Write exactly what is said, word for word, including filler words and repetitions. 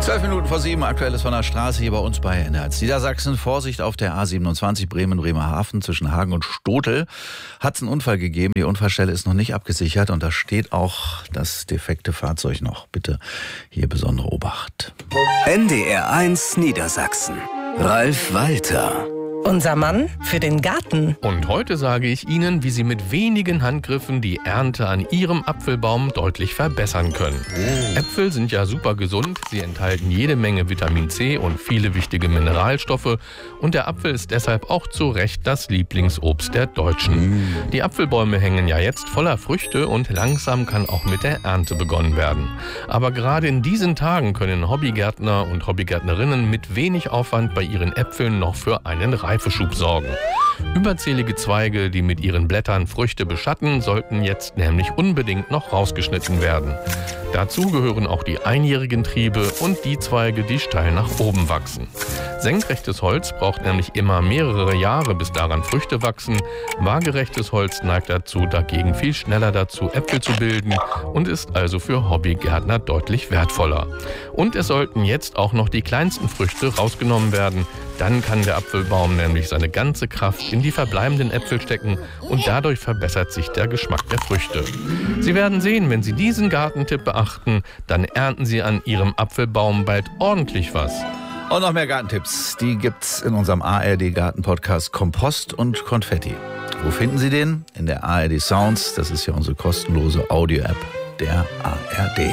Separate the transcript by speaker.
Speaker 1: Zwölf Minuten vor sieben, aktuelles von der Straße hier bei uns bei N D R Niedersachsen. Vorsicht auf der A siebenundzwanzig Bremen-Bremerhaven zwischen Hagen und Stotel. Hat es einen Unfall gegeben. Die Unfallstelle ist noch nicht abgesichert und da steht auch das defekte Fahrzeug noch. Bitte hier besondere Obacht.
Speaker 2: N D R eins Niedersachsen. Ralf Walter.
Speaker 3: Unser Mann für den Garten.
Speaker 4: Und heute sage ich Ihnen, wie Sie mit wenigen Handgriffen die Ernte an Ihrem Apfelbaum deutlich verbessern können. Oh. Äpfel sind ja super gesund, sie enthalten jede Menge Vitamin C und viele wichtige Mineralstoffe und der Apfel ist deshalb auch zu Recht das Lieblingsobst der Deutschen. Mm. Die Apfelbäume hängen ja jetzt voller Früchte und langsam kann auch mit der Ernte begonnen werden. Aber gerade in diesen Tagen können Hobbygärtner und Hobbygärtnerinnen mit wenig Aufwand bei ihren Äpfeln noch für einen Reifeschub sorgen. Überzählige Zweige, die mit ihren Blättern Früchte beschatten, sollten jetzt nämlich unbedingt noch rausgeschnitten werden. Dazu gehören auch die einjährigen Triebe und die Zweige, die steil nach oben wachsen. Senkrechtes Holz braucht nämlich immer mehrere Jahre, bis daran Früchte wachsen. Waagerechtes Holz neigt dazu, dagegen viel schneller dazu, Äpfel zu bilden und ist also für Hobbygärtner deutlich wertvoller. Und es sollten jetzt auch noch die kleinsten Früchte rausgenommen werden. Dann kann der Apfelbaum nämlich seine ganze Kraft in die verbleibenden Äpfel stecken und dadurch verbessert sich der Geschmack der Früchte. Sie werden sehen, wenn Sie diesen Gartentipp beachten, dann ernten Sie an Ihrem Apfelbaum bald ordentlich was.
Speaker 1: Und noch mehr Gartentipps, die gibt's in unserem A R D-Garten-Podcast Kompost und Konfetti. Wo finden Sie den? In der A R D Sounds, das ist ja unsere kostenlose Audio-App der A R D.